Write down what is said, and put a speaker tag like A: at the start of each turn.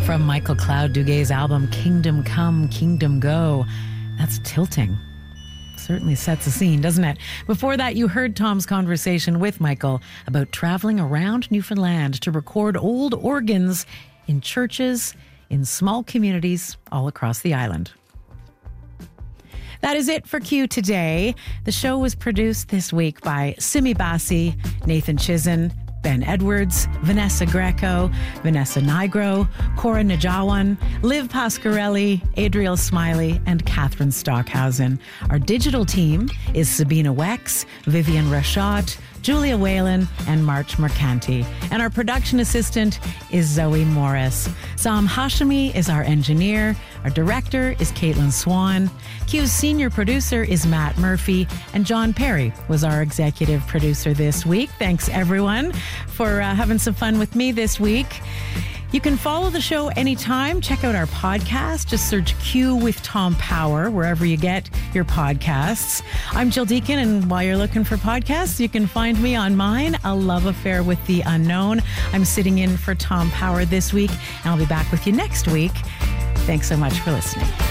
A: From Michael Cloud Duguay's album Kingdom Come, Kingdom Go. That's tilting. Certainly sets a scene, doesn't it? Before that, you heard Tom's conversation with Michael about traveling around Newfoundland to record old organs in churches, in small communities all across the island. That is it for Q today. The show was produced this week by Simi Bassi, Nathan Chizen, Ben Edwards, Vanessa Greco, Vanessa Nigro, Cora Najawan, Liv Pasquarelli, Adriel Smiley, and Catherine Stockhausen. Our digital team is Sabina Wex, Vivian Rashad, Julia Whalen, and March Mercanti. And our production assistant is Zoe Morris. Sam Hashemi is our engineer. Our director is Caitlin Swan. Q's senior producer is Matt Murphy. And John Perry was our executive producer this week. Thanks, everyone, for having some fun with me this week. You can follow the show anytime. Check out our podcast. Just search Q with Tom Power wherever you get your podcasts. I'm Jill Deacon, and while you're looking for podcasts, you can find me on mine, A Love Affair with the Unknown. I'm sitting in for Tom Power this week, and I'll be back with you next week. Thanks so much for listening.